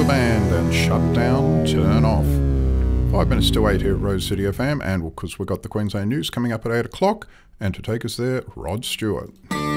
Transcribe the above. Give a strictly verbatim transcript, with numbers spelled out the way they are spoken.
band and Shut Down, Turn Off. Five minutes to eight here at Rose City F M, and because we've got the Queensland News coming up at eight o'clock, and to take us there, Rod Stewart.